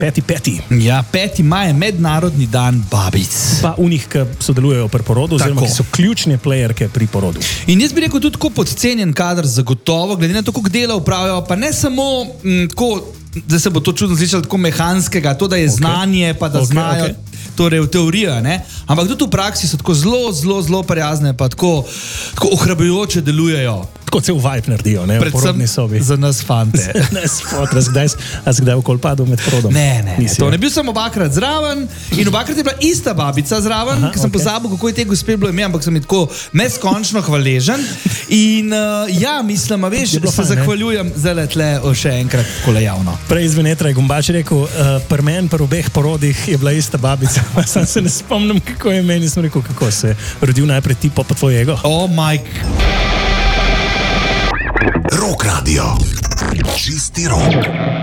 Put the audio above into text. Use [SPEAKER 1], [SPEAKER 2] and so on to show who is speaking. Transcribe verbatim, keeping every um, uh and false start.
[SPEAKER 1] Peti, peti.
[SPEAKER 2] Ja, peti maj je mednarodni dan babic.
[SPEAKER 1] Pa unih, ki sodelujejo pri porodu,
[SPEAKER 2] Tako.
[SPEAKER 1] oziroma ki so ključne playerke pri porodu.
[SPEAKER 2] In jaz bi rekel tudi tako podcenjen kadar zagotovo, glede na to, koliko dela upravijo, pa ne samo m, tako, da se bo to čudno slišalo, tako mehanskega, to, da je okay. znanje, pa da
[SPEAKER 1] Okay,
[SPEAKER 2] okay, znajo,
[SPEAKER 1] okay.
[SPEAKER 2] torej v teoriji, ne? Ampak tudi v praksi so tako zelo, zelo, zelo prijazne, pa tako, tako ohrabljujoče delujejo.
[SPEAKER 1] Tako cel vibe naredijo, ne, v porodni sobi.
[SPEAKER 2] Za nas fante.
[SPEAKER 1] Nas fotra, zdaj, a si kdaj okoli padel med porodom?
[SPEAKER 2] Ne, ne, ne.
[SPEAKER 1] Nisi,
[SPEAKER 2] To
[SPEAKER 1] ja.
[SPEAKER 2] ne bil sem obakrat zraven in obakrat je bila ista babica zraven, ker sem
[SPEAKER 1] okej.
[SPEAKER 2] pozabil, kako je te gospe bilo ime, ampak sem ji tako neskončno hvaležen. In uh, ja, mislim, a veš,
[SPEAKER 1] Je bilo
[SPEAKER 2] se
[SPEAKER 1] fajn, ne?
[SPEAKER 2] zahvaljujem zdaj tle še enkrat kole javno.
[SPEAKER 1] Prej iz Venetra je Gombač rekel, uh, pri meni pri obeh porodih je bila ista babica. Sam se ne spomnim, kako je meni. Sem rekel, kako se je rodil najprej ti, pa pa tvoj ego.
[SPEAKER 2] Oh, Mike.
[SPEAKER 3] Rock Radio. Čisti rok.